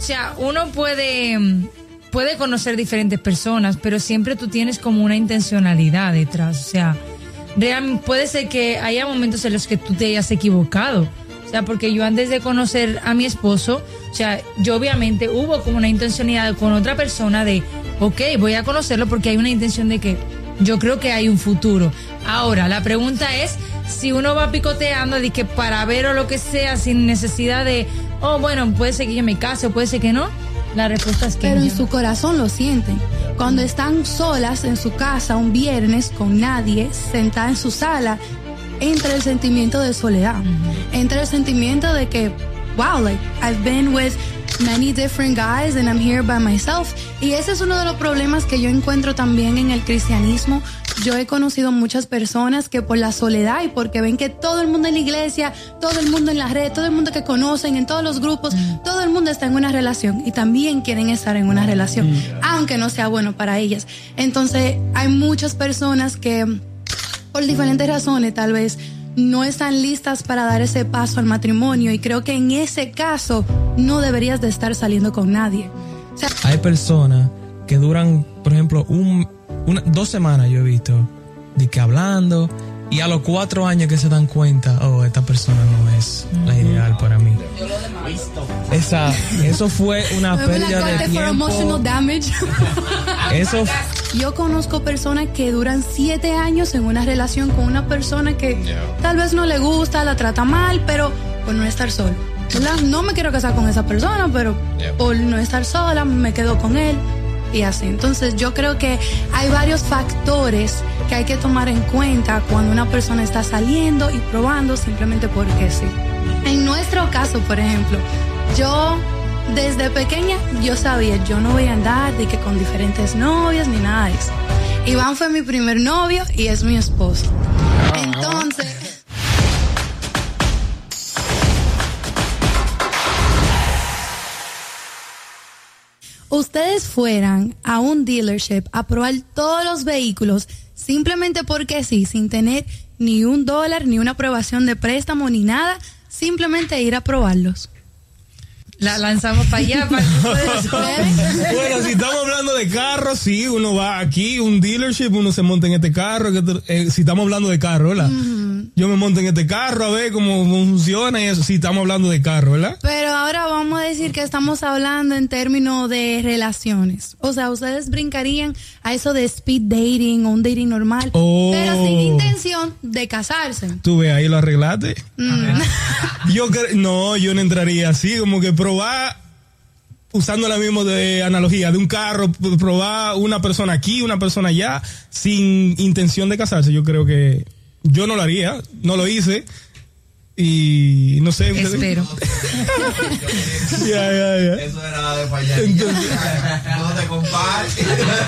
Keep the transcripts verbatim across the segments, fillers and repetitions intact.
sea, uno puede, puede conocer diferentes personas, pero siempre tú tienes como una intencionalidad detrás. O sea, real, puede ser que haya momentos en los que tú te hayas equivocado. O sea, porque yo antes de conocer a mi esposo, o sea, yo obviamente hubo como una intencionalidad con otra persona de, ok, voy a conocerlo porque hay una intención de que yo creo que hay un futuro. Ahora, la pregunta es si uno va picoteando de que para ver o lo que sea sin necesidad de, oh, bueno, puede ser que yo me case o puede ser que no. La respuesta es que pero no. en su corazón lo sienten. Cuando están solas en su casa un viernes con nadie, sentada en su sala, entra el sentimiento de soledad. Uh-huh. Entra el sentimiento de que, wow, like, I've been with many different guys and I'm here by myself. Y ese es uno de los problemas que yo encuentro también en el cristianismo. Yo he conocido muchas personas que por la soledad y porque ven que todo el mundo en la iglesia, todo el mundo en la red, todo el mundo que conocen, en todos los grupos, mm. todo el mundo está en una relación y también quieren estar en una relación, mm. aunque no sea bueno para ellas. Entonces, hay muchas personas que, por diferentes razones, tal vez no están listas para dar ese paso al matrimonio, y creo que en ese caso no deberías de estar saliendo con nadie. O sea, hay personas que duran, por ejemplo, un, una, dos semanas yo he visto de que hablando, y a los cuatro años que se dan cuenta, oh, esta persona no es uh-huh. la ideal para mí. Esa, eso fue una pérdida de tiempo. Emotional damage. Eso. Yo conozco personas que duran siete años en una relación con una persona que yeah. tal vez no le gusta, la trata mal, pero por no estar solo. ¿Verdad? No me quiero casar con esa persona, pero yeah. por no estar sola me quedo con él y así. Entonces yo creo que hay varios factores que hay que tomar en cuenta cuando una persona está saliendo y probando simplemente porque sí. En nuestro caso, por ejemplo, yo desde pequeña yo sabía, yo no voy a andar de que con diferentes novias ni nada de eso. Iván fue mi primer novio y es mi esposo. Entonces, ustedes fueran a un dealership a probar todos los vehículos simplemente porque sí, sin tener ni un dólar, ni una aprobación de préstamo, ni nada, simplemente ir a probarlos. La lanzamos para allá. Para bueno, si estamos hablando de carros, sí, uno va aquí, un dealership, uno se monta en este carro. Eh, si estamos hablando de carro, ¿verdad? Uh-huh. Yo me monto en este carro a ver cómo funciona y eso, si estamos hablando de carro, ¿verdad? Pero ahora vamos a decir que estamos hablando en términos de relaciones. O sea, ustedes brincarían a eso de speed dating o un dating normal, oh. pero sin intención de casarse. Tú ves, ahí lo arreglaste. Mm. Yo cre- no, yo no entraría así, como que probar, usando la misma de analogía de un carro, probar una persona aquí, una persona allá, sin intención de casarse. Yo creo que yo no lo haría, no lo hice y no sé. Espero. Ya, ya, ya. Eso era de fallar. No te compartes.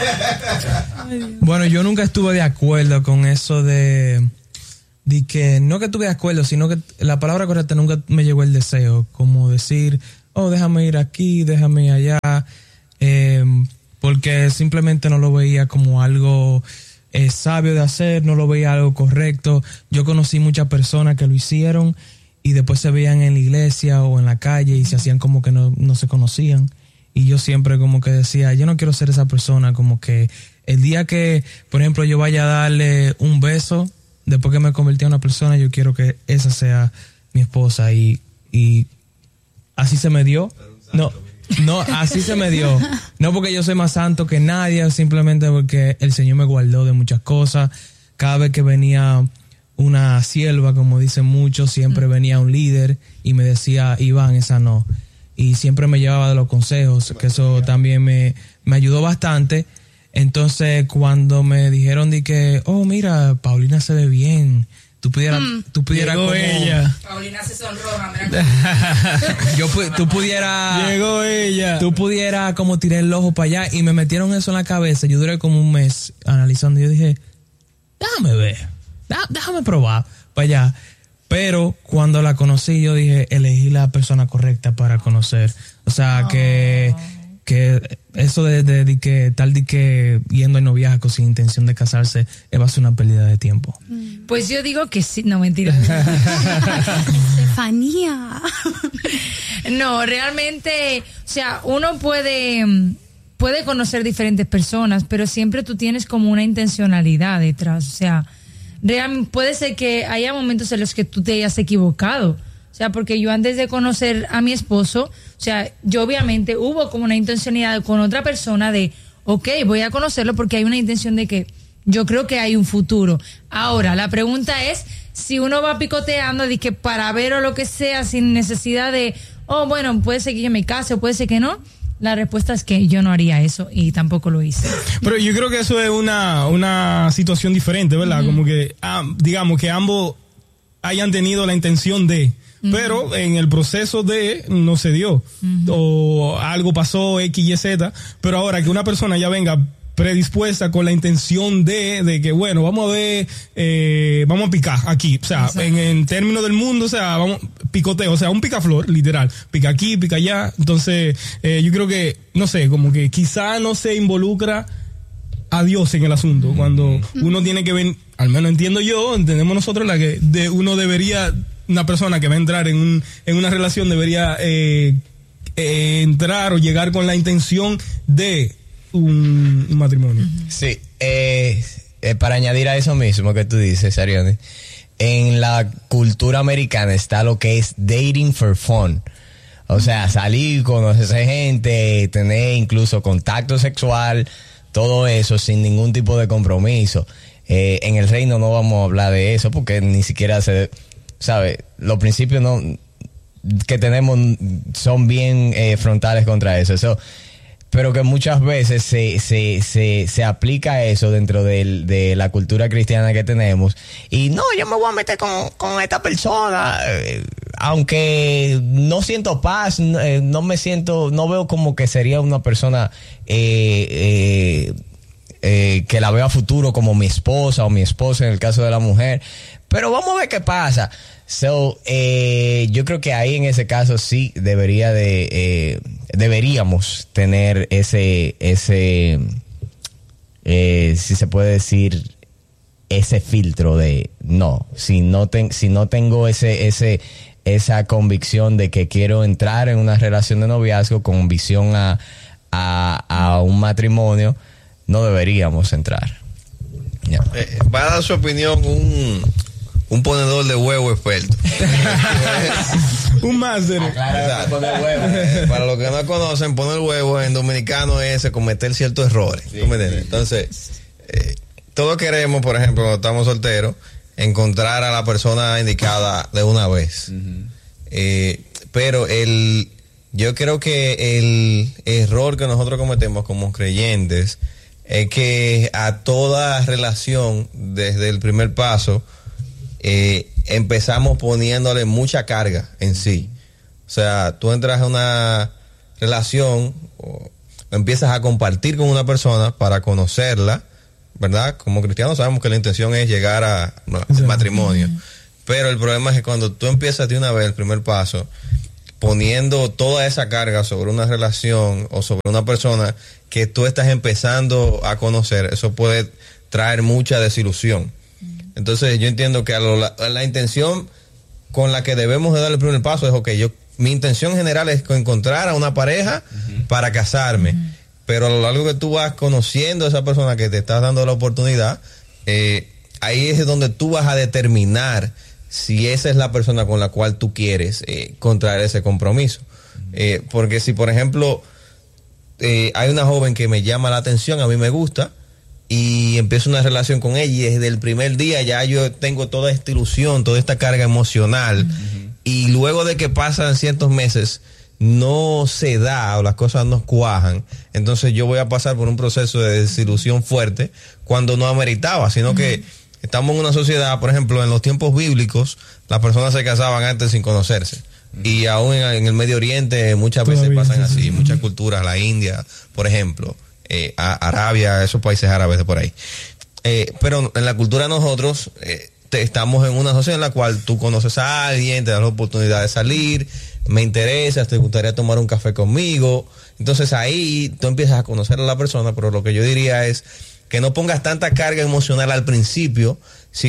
Bueno, yo nunca estuve de acuerdo con eso de, de que, no que estuve de acuerdo, sino que la palabra correcta nunca me llegó el deseo, como decir, oh, déjame ir aquí, déjame ir allá, eh, porque simplemente no lo veía como algo eh, sabio de hacer, no lo veía algo correcto. Yo conocí muchas personas que lo hicieron y después se veían en la iglesia o en la calle y se hacían como que no, no se conocían. Y yo siempre como que decía, yo no quiero ser esa persona, como que el día que, por ejemplo, yo vaya a darle un beso, después que me convertí en una persona, yo quiero que esa sea mi esposa. Y, y así se me dio. No, no, así se me dio. No porque yo soy más santo que nadie, simplemente porque el Señor me guardó de muchas cosas. Cada vez que venía una sierva, como dicen muchos, siempre venía un líder y me decía, Iván, esa no. Y siempre me llevaba de los consejos, que eso también me, me ayudó bastante. Entonces, cuando me dijeron de que, oh, mira, Paulina se ve bien, tú pudieras, mm. tú pudieras Llegó como... ella. Paulina se sonroja, mira. Yo, tú pudieras... Llegó ella. Tú pudieras como tirar el ojo para allá, y me metieron eso en la cabeza. Yo duré como un mes analizando, y yo dije, déjame ver, déjame probar para allá. Pero cuando la conocí, yo dije, elegí la persona correcta para conocer. O sea, oh. que, que eso de, de, de que tal de que yendo al noviazgo sin intención de casarse, va a ser una pérdida de tiempo. Pues yo digo que sí, no, mentira. Estefanía. No, realmente, o sea, uno puede, puede conocer diferentes personas, pero siempre tú tienes como una intencionalidad detrás. O sea, real, puede ser que haya momentos en los que tú te hayas equivocado. O sea, porque yo antes de conocer a mi esposo, o sea, yo obviamente hubo como una intencionalidad con otra persona de, ok, voy a conocerlo porque hay una intención de que yo creo que hay un futuro. Ahora, la pregunta es si uno va picoteando de que para ver o lo que sea sin necesidad de, oh, bueno, puede ser que yo me case o puede ser que no. La respuesta es que yo no haría eso y tampoco lo hice. Pero yo creo que eso es una, una situación diferente, ¿verdad? Uh-huh. Como que, ah, digamos que ambos hayan tenido la intención de... Pero en el proceso de no se dio, uh-huh. o algo pasó, X, Y, Z, pero ahora que una persona ya venga predispuesta con la intención de, de que bueno, vamos a ver, eh, vamos a picar aquí, o sea, en, en términos del mundo, o sea, vamos, picoteo, o sea, un picaflor, literal, pica aquí, pica allá, entonces eh, yo creo que, no sé, como que quizá no se involucra a Dios en el asunto, cuando uno tiene que ver, al menos entiendo yo, entendemos nosotros la que de uno debería... Una persona que va a entrar en, un, en una relación debería eh, eh, entrar o llegar con la intención de un, un matrimonio. Sí, eh, eh, para añadir a eso mismo que tú dices, Ariane, en la cultura americana está lo que es dating for fun. O sea, salir, conocerse gente, tener incluso contacto sexual, todo eso sin ningún tipo de compromiso. Eh, en el reino no vamos a hablar de eso porque ni siquiera se... ¿Sabe? Los principios no que tenemos son bien eh, frontales contra eso. eso. Pero que muchas veces se, se, se, se aplica eso dentro de, de la cultura cristiana que tenemos. Y no, yo me voy a meter con, con esta persona. Eh, aunque no siento paz, eh, no me siento, no veo como que sería una persona eh, eh, eh, que la veo a futuro como mi esposa o mi esposa en el caso de la mujer. Pero vamos a ver qué pasa. So, eh, yo creo que ahí en ese caso sí debería de, eh, deberíamos tener ese, ese, eh, si se puede decir, ese filtro de no, si no ten, si no tengo ese, ese, esa convicción de que quiero entrar en una relación de noviazgo con visión a, a, a un matrimonio, no deberíamos entrar. Yeah. Eh, va a dar su opinión un un ponedor de huevo experto. Un máster. Ah, claro, poner huevo. Eh, para los que no conocen, poner huevo en dominicano es cometer ciertos errores. Sí, ¿tú me entiendes? Sí. Entonces, eh, todos queremos, por ejemplo, cuando estamos solteros, encontrar a la persona indicada de una vez. Uh-huh. Eh, pero el, yo creo que el error que nosotros cometemos como creyentes es que a toda relación, desde el primer paso, Eh, empezamos poniéndole mucha carga en sí. O sea, tú entras a una relación o empiezas a compartir con una persona para conocerla, ¿verdad? Como cristianos sabemos que la intención es llegar a no, al matrimonio. Uh-huh. Pero el problema es que cuando tú empiezas de una vez el primer paso, poniendo toda esa carga sobre una relación o sobre una persona que tú estás empezando a conocer, eso puede traer mucha desilusión. Entonces yo entiendo que a lo, la, la intención con la que debemos de dar el primer paso es, ok, yo, mi intención general es encontrar a una pareja uh-huh. para casarme, uh-huh. pero a lo largo que tú vas conociendo a esa persona que te estás dando la oportunidad, eh, ahí es donde tú vas a determinar si esa es la persona con la cual tú quieres eh, contraer ese compromiso. Uh-huh. Eh, porque si, por ejemplo, eh, hay una joven que me llama la atención, a mí me gusta, y empiezo una relación con ella y desde el primer día ya yo tengo toda esta ilusión, toda esta carga emocional, uh-huh. y luego de que pasan ciertos meses no se da o las cosas no cuajan, entonces yo voy a pasar por un proceso de desilusión fuerte cuando no ameritaba, sino uh-huh. que estamos en una sociedad, por ejemplo, en los tiempos bíblicos las personas se casaban antes sin conocerse. Uh-huh. Y aún en, en el Medio Oriente muchas Todavía veces pasan así, uh-huh. muchas culturas, la India, por ejemplo, Eh, a Arabia, esos países árabes de por ahí. Eh, pero en la cultura de nosotros eh, te, estamos en una sociedad en la cual tú conoces a alguien, te das la oportunidad de salir, me interesas, te gustaría tomar un café conmigo. Entonces ahí tú empiezas a conocer a la persona, pero lo que yo diría es, que no pongas tanta carga emocional al principio,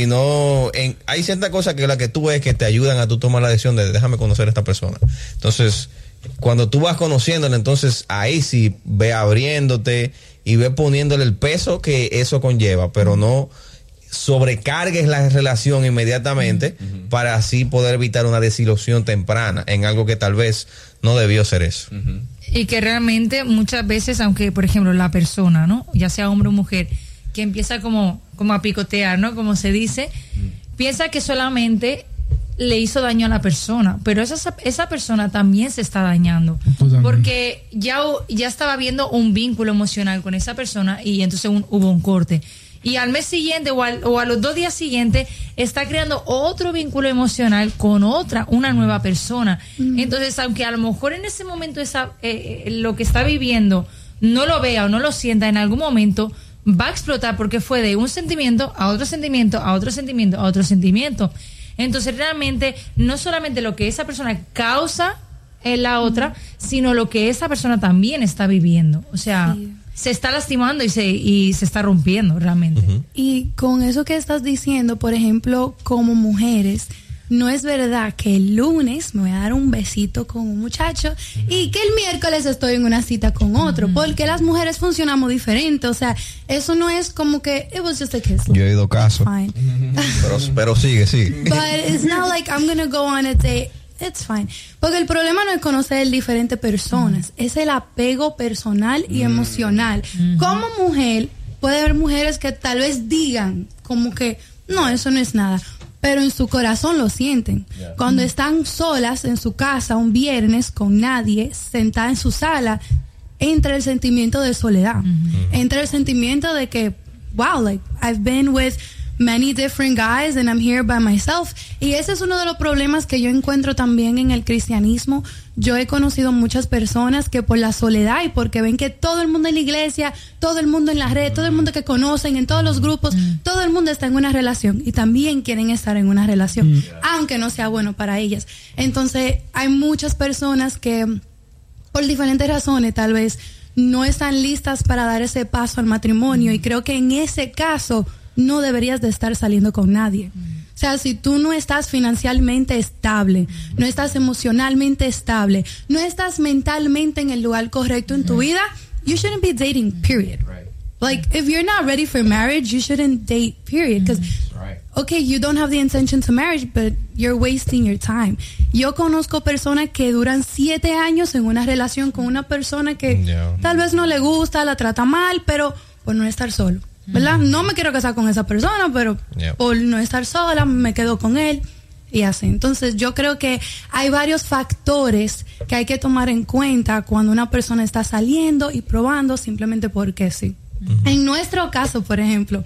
sino en, hay ciertas cosas que la que tú ves que te ayudan a tú tomar la decisión de déjame conocer a esta persona. Entonces, cuando tú vas conociéndola, entonces ahí sí ve abriéndote y ve poniéndole el peso que eso conlleva, pero no sobrecargues la relación inmediatamente uh-huh. para así poder evitar una desilusión temprana en algo que tal vez no debió ser eso. Uh-huh. Y que realmente muchas veces, aunque por ejemplo la persona, ¿no? Ya sea hombre o mujer, que empieza como, como a picotear, ¿no? Como se dice, uh-huh. piensa que solamente le hizo daño a la persona, pero esa, esa persona también se está dañando, porque ya, ya estaba viendo un vínculo emocional con esa persona y entonces un, hubo un corte. Y al mes siguiente o, al, o a los dos días siguientes está creando otro vínculo emocional con otra, una nueva persona. Mm. Entonces, aunque a lo mejor en ese momento esa, eh, lo que está viviendo no lo vea o no lo sienta, en algún momento va a explotar porque fue de un sentimiento a otro sentimiento, a otro sentimiento, a otro sentimiento. Entonces, realmente, no solamente lo que esa persona causa en la otra, mm. sino lo que esa persona también está viviendo. O sea... Sí. Se está lastimando y se y se está rompiendo realmente. Uh-huh. Y con eso que estás diciendo, por ejemplo, como mujeres, no es verdad que el lunes me voy a dar un besito con un muchacho uh-huh. y que el miércoles estoy en una cita con otro, uh-huh. porque las mujeres funcionamos diferente. O sea, eso no es como que it was just a kiss. Yo he ido caso. Uh-huh. pero, pero sigue, sigue. But it's not like I'm gonna go on a date. It's fine. Porque el problema no es conocer diferentes personas, mm. es el apego personal y mm. emocional. Mm-hmm. Como mujer, puede haber mujeres que tal vez digan como que, no, eso no es nada, pero en su corazón lo sienten. Yeah. Cuando mm. están solas en su casa un viernes con nadie, sentada en su sala, entra el sentimiento de soledad. Mm-hmm. Entra el sentimiento de que, wow, like, I've been with many different guys and I'm here by myself. Y ese es uno de los problemas que yo encuentro también en el cristianismo. Yo he conocido muchas personas que por la soledad y porque ven que todo el mundo en la iglesia, todo el mundo en la red, todo el mundo que conocen en todos los grupos, mm. todo el mundo está en una relación y también quieren estar en una relación, mm. aunque no sea bueno para ellas. Entonces hay muchas personas que por diferentes razones tal vez no están listas para dar ese paso al matrimonio, mm. y creo que en ese caso no deberías de estar saliendo con nadie. Mm. O sea, si tú no estás financieramente estable, no estás emocionalmente estable, no estás mentalmente en el lugar correcto en tu vida, you shouldn't be dating, period. Right. Like, if you're not ready for marriage, you shouldn't date, period. Because, right. okay, you don't have the intention to marriage, but you're wasting your time. Yo conozco personas que duran siete años en una relación con una persona que yeah. tal vez no le gusta, la trata mal, pero por no estar solo. ¿Verdad? No me quiero casar con esa persona, pero yep. por no estar sola me quedo con él y así. Entonces yo creo que hay varios factores que hay que tomar en cuenta cuando una persona está saliendo y probando simplemente porque sí. Uh-huh. En nuestro caso, por ejemplo,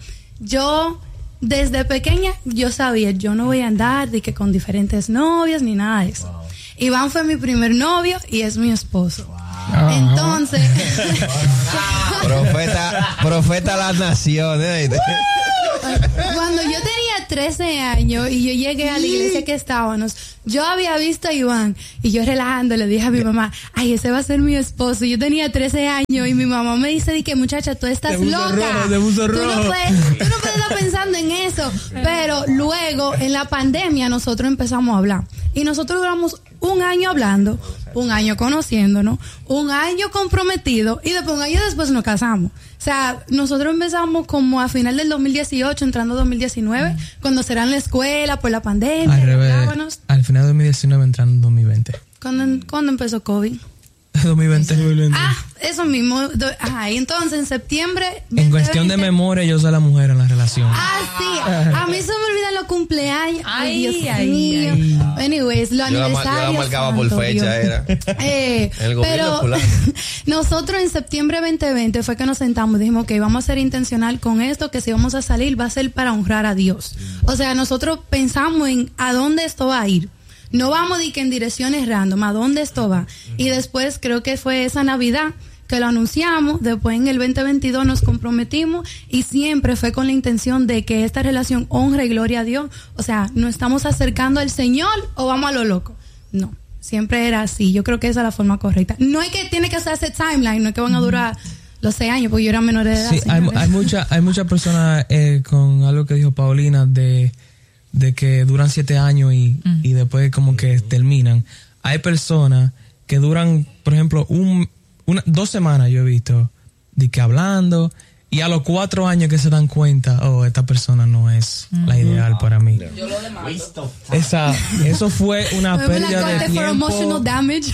yo desde pequeña yo sabía, yo no voy a andar de que con diferentes novias ni nada de eso. Wow. Iván fue mi primer novio y es mi esposo. Wow. Entonces profeta profeta las naciones. Cuando yo tenía trece años y yo llegué a la iglesia que estábamos, yo había visto a Iván y yo relajando le dije a mi mamá, ay, ese va a ser mi esposo. Yo tenía trece años y mi mamá me dice de que, muchacha, tú estás loca, rojo, te puso tú, rojo. No puedes, tú no puedes estar pensando en eso. Pero luego en la pandemia nosotros empezamos a hablar y nosotros duramos un año hablando, un año conociéndonos, un año comprometido y después un año después nos casamos. O sea, nosotros empezamos como a final del dos mil dieciocho, entrando dos mil diecinueve, cuando será en la escuela por la pandemia. Al revés, al final de dos mil diecinueve, entrando en dos mil veinte. ¿Cuándo, ¿cuándo empezó COVID? dos mil veinte. Ah, eso mismo. Ajá, y entonces en septiembre... En cuestión de memoria, yo soy la mujer en la relación. Ah, sí. A mí se me olvidan los cumpleaños. Ay, Dios ay, mío. Ay. Anyways, los yo aniversarios. La, yo la marcaba por fecha, era. Eh, el gobierno pero nosotros en septiembre veinte veinte fue que nos sentamos y dijimos que íbamos a ser intencional con esto, que si vamos a salir va a ser para honrar a Dios. O sea, nosotros pensamos en a dónde esto va a ir. No vamos de que en direcciones random, ¿a dónde esto va? Y después creo que fue esa Navidad que lo anunciamos, después en el veinte veintidós nos comprometimos y siempre fue con la intención de que esta relación honre y gloria a Dios. O sea, ¿nos estamos acercando al Señor o vamos a lo loco? No, siempre era así. Yo creo que esa es la forma correcta. No es que tiene que hacerse timeline, no es que van a durar los seis años, porque yo era menor de edad. Sí, hay, hay muchas hay muchas personas eh, con algo que dijo Paulina de, de que duran siete años y, mm. y después como que terminan. Hay personas que duran, por ejemplo, un, una, dos semanas yo he visto de que hablando y a los cuatro años que se dan cuenta, oh, esta persona no es mm. la ideal para mí. Yo lo demando. Esa, eso fue una pérdida de tiempo. For emotional damage.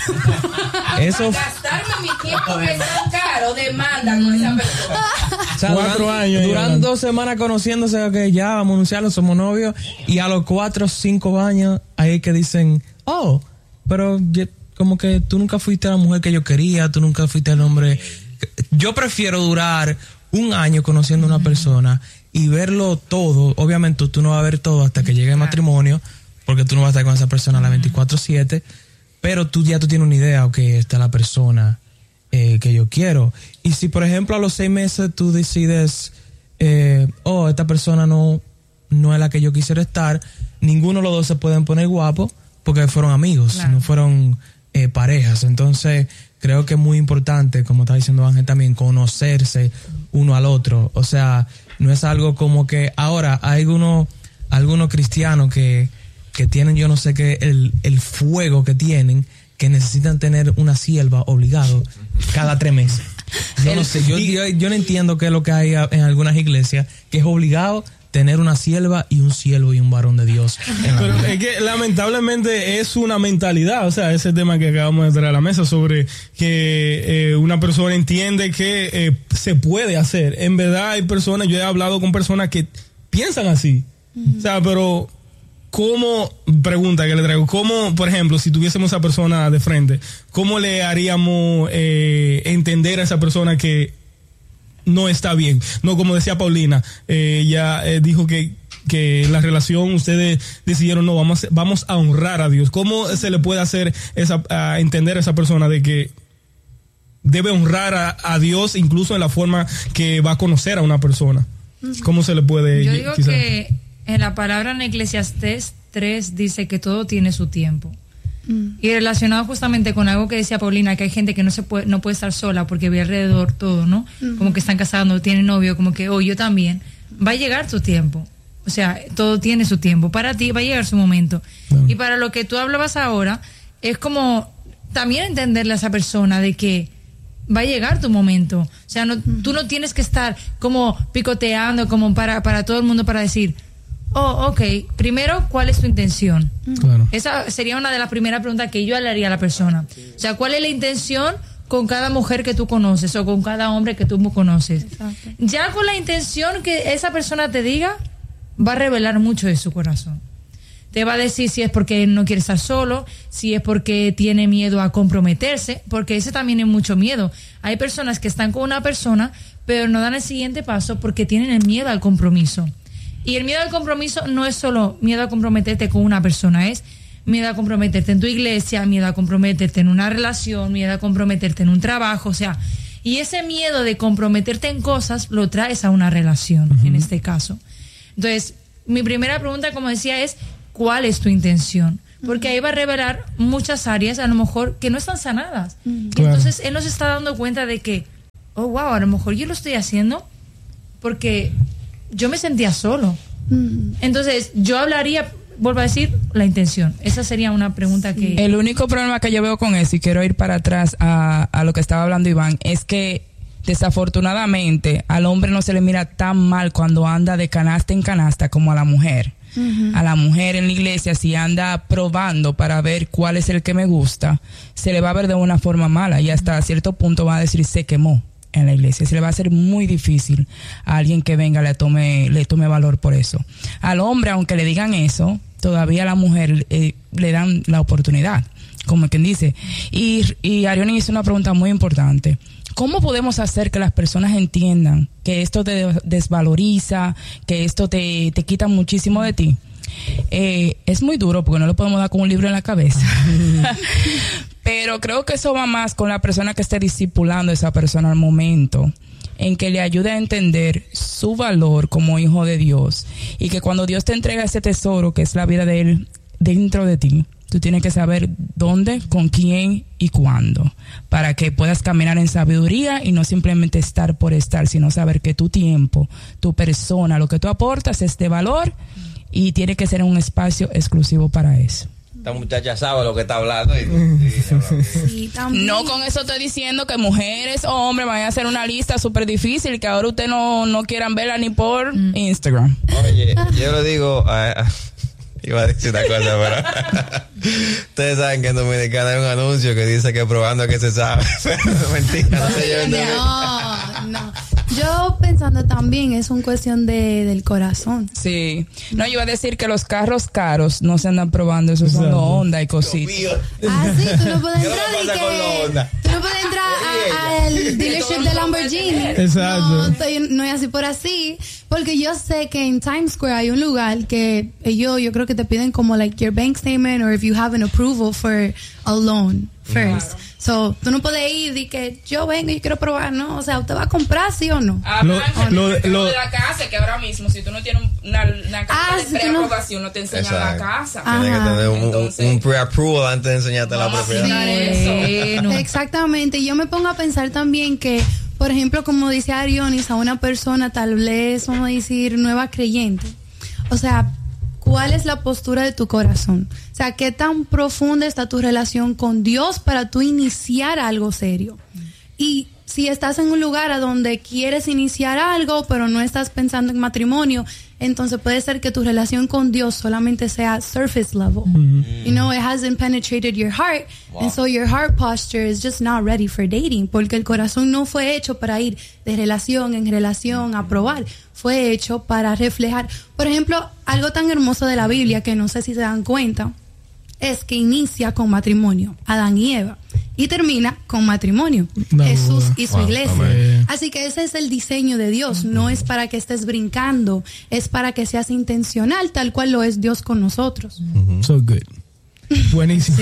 Eso gastarme mi tiempo que es tan caro, demanda con esa persona. O sea, cuatro duran, años. Duran dos semanas conociéndose, que okay, ya vamos a anunciarlo, somos novios. Y a los cuatro, cinco años, ahí que dicen, oh, pero como que tú nunca fuiste la mujer que yo quería, tú nunca fuiste el hombre. Yo prefiero durar un año conociendo a una persona y verlo todo. Obviamente tú no vas a ver todo hasta que llegue el matrimonio, porque tú no vas a estar con esa persona a las veinticuatro siete, pero tú ya tú tienes una idea, ok, esta es la persona eh, que yo quiero. Y si por ejemplo a los seis meses tú decides, eh, oh, esta persona no, no es la que yo quisiera estar, ninguno de los dos se pueden poner guapos porque fueron amigos, claro. no fueron eh, parejas. Entonces creo que es muy importante, como está diciendo Ángel también, conocerse uno al otro. O sea, no es algo como que ahora hay algunos, algunos cristianos que, que tienen, yo no sé qué, el, el fuego que tienen, que necesitan tener una sierva obligado cada tres meses. Yo no sé, yo, yo, yo no entiendo qué es lo que hay en algunas iglesias, que es obligado tener una sierva y un siervo y un varón de Dios. Pero es que lamentablemente es una mentalidad, o sea, ese tema que acabamos de traer a la mesa sobre que eh, una persona entiende que eh, se puede hacer. En verdad hay personas, yo he hablado con personas que piensan así. Mm. O sea, pero ¿cómo, pregunta que le traigo, cómo, por ejemplo, si tuviésemos a esa persona de frente, cómo le haríamos eh, entender a esa persona que no está bien? No, como decía Paulina, eh, ella eh, dijo que, que la relación, ustedes decidieron, no, vamos a, vamos a honrar a Dios. ¿Cómo se le puede hacer esa, a entender a esa persona de que debe honrar a, a Dios incluso en la forma que va a conocer a una persona? ¿Cómo se le puede? Yo digo quizá? que en la palabra en Eclesiastés tres dice que todo tiene su tiempo. Y relacionado justamente con algo que decía Paulina, que hay gente que no se puede, no puede estar sola porque ve alrededor todo, ¿no? Uh-huh. Como que están casados, tienen novio, como que, oh, yo también. Va a llegar tu tiempo. O sea, todo tiene su tiempo. Para ti va a llegar su momento. Uh-huh. Y para lo que tú hablabas ahora, es como también entenderle a esa persona de que va a llegar tu momento. O sea, no, uh-huh. tú no tienes que estar como picoteando como para, para todo el mundo para decir, oh, ok, primero, ¿cuál es tu intención? Claro. Esa sería una de las primeras preguntas que yo le haría a la persona. O sea, ¿cuál es la intención con cada mujer que tú conoces o con cada hombre que tú conoces? Exacto. Ya con la intención que esa persona te diga, va a revelar mucho de su corazón. Te va a decir si es porque no quiere estar solo, si es porque tiene miedo a comprometerse, porque ese también es mucho miedo. Hay personas que están con una persona, pero no dan el siguiente paso porque tienen el miedo al compromiso. Y el miedo al compromiso no es solo miedo a comprometerte con una persona, es miedo a comprometerte en tu iglesia, miedo a comprometerte en una relación, miedo a comprometerte en un trabajo, o sea, y ese miedo de comprometerte en cosas lo traes a una relación, uh-huh. en este caso. Entonces, mi primera pregunta, como decía, es ¿cuál es tu intención? Porque ahí va a revelar muchas áreas, a lo mejor, que no están sanadas. Uh-huh. Y entonces, él nos está dando cuenta de que, oh, wow, a lo mejor yo lo estoy haciendo porque yo me sentía solo. Mm. Entonces, yo hablaría, vuelvo a decir, la intención. Esa sería una pregunta que... El único problema que yo veo con eso, y quiero ir para atrás a, a lo que estaba hablando Iván, es que desafortunadamente al hombre no se le mira tan mal cuando anda de canasta en canasta como a la mujer. Uh-huh. A la mujer en la iglesia, si anda probando para ver cuál es el que me gusta, se le va a ver de una forma mala y hasta cierto punto va a decir se quemó en la iglesia. Se le va a hacer muy difícil a alguien que venga le tome le tome valor por eso. Al hombre, aunque le digan eso, todavía a la mujer eh, le dan la oportunidad, como quien dice. Y, y Arioni hizo una pregunta muy importante. ¿Cómo podemos hacer que las personas entiendan que esto te desvaloriza, que esto te, te quita muchísimo de ti? Eh, es muy duro porque no lo podemos dar con un libro en la cabeza. Pero creo que eso va más con la persona que esté discipulando a esa persona al momento, en que le ayude a entender su valor como hijo de Dios y que cuando Dios te entrega ese tesoro que es la vida de él dentro de ti, Tú tienes que saber dónde, con quién y cuándo, para que puedas caminar en sabiduría y no simplemente estar por estar, sino saber que tu tiempo, tu persona, lo que tú aportas es de valor y tiene que ser un espacio exclusivo para eso. Esta muchacha sabe lo que está hablando. Y, y, Sí, también. No con eso estoy diciendo que mujeres o hombres vayan a hacer una lista súper difícil que ahora ustedes no, no quieran verla ni por Instagram. Oye, yo le digo... a- a- iba a decir una cosa, pero... Ustedes saben que en Dominicana hay un anuncio que dice que probando que se sabe. Pero mentira, no sé yo. No, no. Yo pensando también es una cuestión de, del corazón. Sí. No, yo iba a decir que los carros caros no se andan probando, eso son los Honda y cositas. Ah, sí, tú no puedes ¿Qué entrar le y pasa con los que... Honda? Tú no puedes entrar a- al dealership de Lamborghini. Exacto. No, estoy- no es así por así. Porque yo sé que en Times Square hay un lugar que ellos, yo creo que te piden como like your bank statement or if you have an approval for a loan first. So, tú no puedes ir y que yo vengo y quiero probar, ¿no? O sea, ¿usted va a comprar sí o no? Ah, Lo- Blanca, lo- el lo- de la casa, que ahora mismo, si tú no tienes una, una carta Ah, de si tú no- preaprobación, no te enseñan la Exacto. casa. Ah. Tienes que tener un, Entonces- un pre-approval antes de enseñarte la Vamos a propiedad. asignar eso. Bueno. Exactamente. Yo me pongo a pensar también que, por ejemplo, como dice Arionis, a una persona tal vez, vamos a decir, nueva creyente. O sea, ¿cuál es la postura de tu corazón? O sea, ¿qué tan profunda está tu relación con Dios para tú iniciar algo serio? Y si estás en un lugar a donde quieres iniciar algo, pero no estás pensando en matrimonio, entonces puede ser que tu relación con Dios solamente sea surface level. You know, it hasn't penetrated your heart, and so your heart posture is just not ready for dating, porque el corazón no fue hecho para ir de relación en relación a probar, fue hecho para reflejar. Por ejemplo, algo tan hermoso de la Biblia que no sé si se dan cuenta, es que inicia con matrimonio, Adán y Eva, y termina con matrimonio, No. Jesús y su Wow, iglesia. amén. Así que ese es el diseño de Dios, no es para que estés brincando, es para que seas intencional, tal cual lo es Dios con nosotros. So good. Buenísimo.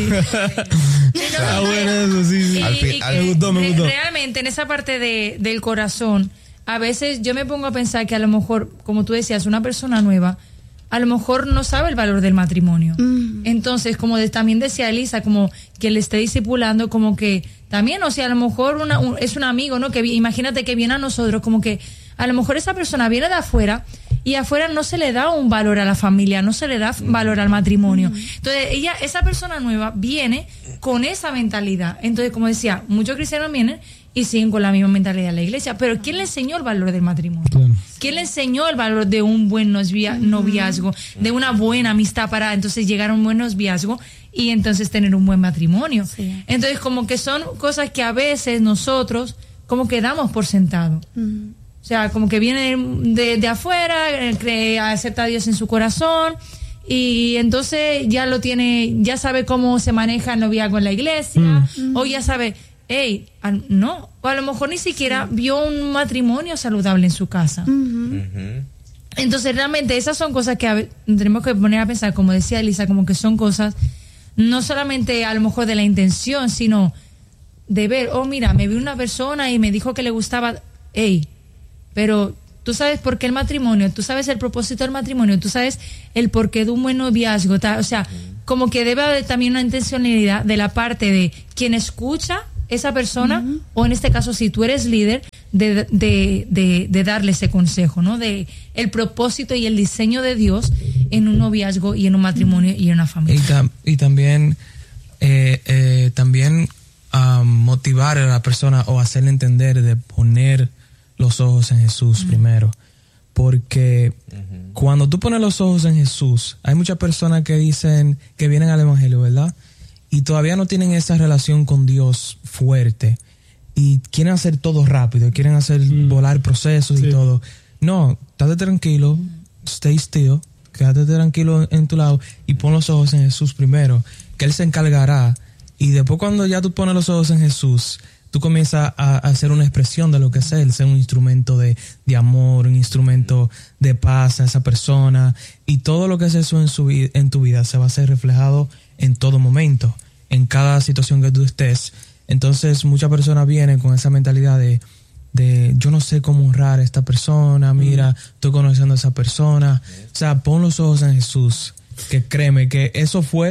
Está bueno eso, sí, sí. Y- Al fin- y al- que me gustó, me re- gustó. Realmente en esa parte de, del corazón, a veces yo me pongo a pensar que a lo mejor, como tú decías, una persona nueva, a lo mejor no sabe el valor del matrimonio. Mm. Entonces, como de- también decía Elisa, como que le esté discipulando, como que también, o sea, a lo mejor una, un- es un amigo, ¿no? Que vi- imagínate que viene a nosotros, como que a lo mejor esa persona viene de afuera y afuera no se le da un valor a la familia, no se le da valor al matrimonio. Entonces, ella, esa persona nueva viene con esa mentalidad. Entonces, como decía, muchos cristianos vienen y siguen con la misma mentalidad de la iglesia. Pero ¿quién le enseñó el valor del matrimonio? Claro. ¿Quién le enseñó el valor de un buen novia- noviazgo, de una buena amistad para entonces llegar a un buen noviazgo y entonces tener un buen matrimonio? Sí. Entonces, como que son cosas que a veces nosotros como que damos por sentado. O sea, como que viene de, de afuera, eh, cree, acepta a Dios en su corazón y entonces ya lo tiene, ya sabe cómo se maneja el noviazgo en la iglesia, o ya sabe, hey, al- no, o a lo mejor ni siquiera vio un matrimonio saludable en su casa. Entonces realmente esas son cosas que a ve- tenemos que poner a pensar, como decía Elisa, como que son cosas no solamente a lo mejor de la intención, sino de ver, oh mira, me vi una persona y me dijo que le gustaba, hey, pero tú sabes por qué el matrimonio, tú sabes el propósito del matrimonio, tú sabes el porqué de un buen noviazgo, ta- o sea, como que debe haber también una intencionalidad de la parte de quien escucha esa persona, o en este caso si tú eres líder, de, de, de, de darle ese consejo, ¿no? De el propósito y el diseño de Dios en un noviazgo y en un matrimonio y en una Y, familia. tam- y también, eh, eh, también um, motivar a la persona o hacerle entender de poner los ojos en Jesús primero. Porque cuando tú pones los ojos en Jesús, hay muchas personas que dicen que vienen al Evangelio, ¿verdad? Y todavía no tienen esa relación con Dios fuerte. Y quieren hacer todo rápido, quieren hacer volar procesos Sí. y todo. No, estate tranquilo, stay still, quédate tranquilo en, en tu lado y pon los ojos en Jesús primero, que Él se encargará. Y después cuando ya tú pones los ojos en Jesús, tú comienzas a, a hacer una expresión de lo que es Él, ser un instrumento de, de amor, un instrumento de paz a esa persona. Y todo lo que es eso en, su, vi- en tu vida se va a ser reflejado en todo momento, en cada situación que tú estés. Entonces muchas personas vienen con esa mentalidad de, de yo no sé cómo honrar a esta persona, mira, estoy conociendo a esa persona. O sea, pon los ojos en Jesús, que créeme que eso fue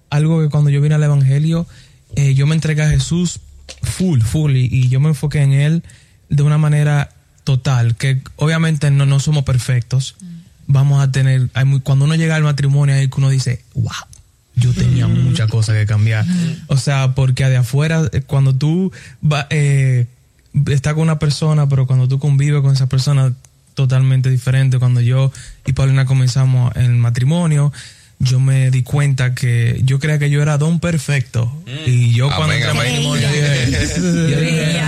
algo que cuando yo vine al Evangelio, eh, yo me entregué a Jesús full, full, y, y yo me enfoqué en Él de una manera total, que obviamente no, no somos perfectos. Mm. Vamos a tener, hay muy, cuando uno llega al matrimonio, ahí que uno dice, wow, yo tenía mm. muchas cosas que cambiar. Mm. O sea, porque de afuera, cuando tú va, eh, estás con una persona, pero cuando tú convives con esa persona, totalmente diferente. Cuando yo y Paulina comenzamos el matrimonio, yo me di cuenta que yo creía que yo era don perfecto. Mm. Y yo cuando entré al matrimonio dije, yo dije,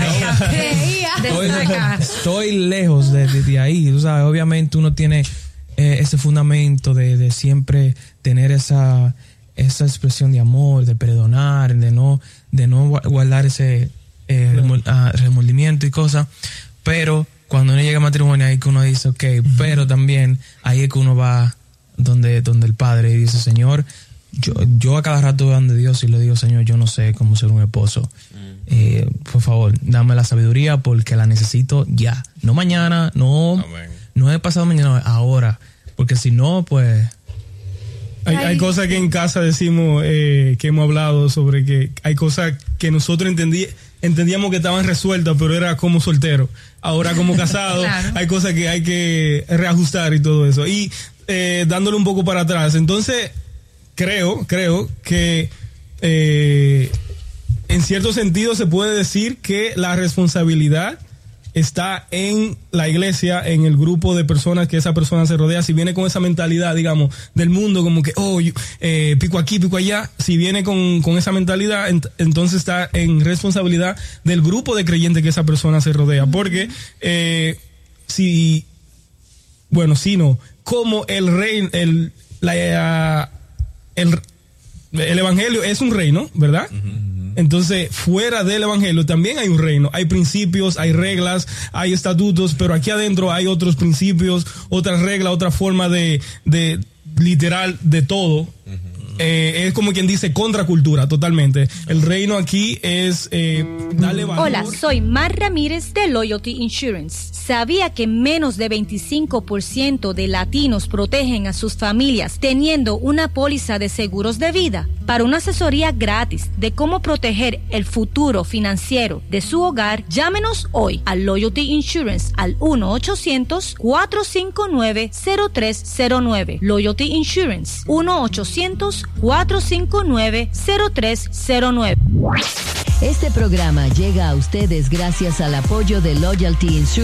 no, estoy, estoy lejos de, de, de ahí. O sea, obviamente uno tiene eh, ese fundamento de, de siempre tener esa, esa expresión de amor, de perdonar, de no, de no guardar ese eh, remol, uh, remordimiento y cosas. Pero cuando uno llega al matrimonio, ahí que uno dice, ok, uh-huh. pero también ahí es que uno va donde, donde el Padre y dice, Señor, yo, yo a cada rato voy donde Dios y le digo, Señor, yo no sé cómo ser un esposo. Uh-huh. Eh, por favor, dame la sabiduría porque la necesito ya. No mañana, no, Amén. no he pasado mañana, ahora. Porque si no, pues... Hay, hay cosas que en casa decimos, eh, que hemos hablado sobre que hay cosas que nosotros entendí, entendíamos que estaban resueltas, pero era como soltero. Ahora como casado, claro. hay cosas que hay que reajustar y todo eso. Y eh, dándole un poco para atrás. Entonces, creo, creo que eh, en cierto sentido se puede decir que la responsabilidad está en la iglesia, en el grupo de personas que esa persona se rodea. Si viene con esa mentalidad, digamos, del mundo, como que, oh, yo, eh, pico aquí, pico allá, si viene con, con esa mentalidad, ent- entonces está en responsabilidad del grupo de creyentes que esa persona se rodea. Porque, eh, si, bueno, si no, como el rey, el, la, el, el evangelio es un reino, ¿verdad? Uh-huh. Entonces, fuera del evangelio también hay un reino, hay principios, hay reglas, hay estatutos, pero aquí adentro hay otros principios, otras reglas, otra forma de, de literal de todo. Uh-huh. Eh, es como quien dice contracultura, totalmente. El reino aquí es eh, darle valor. Hola, soy Mar Ramírez de Loyalty Insurance. ¿Sabía que menos de veinticinco por ciento de latinos protegen a sus familias teniendo una póliza de seguros de vida? Para una asesoría gratis de cómo proteger el futuro financiero de su hogar, llámenos hoy a Loyalty Insurance al uno ochocientos, cuatro cinco nueve, cero tres cero nueve. Loyalty Insurance, uno ochocientos, cuatro cinco nueve, cero tres cero nueve. Este programa llega a ustedes gracias al apoyo de Loyalty Insurance.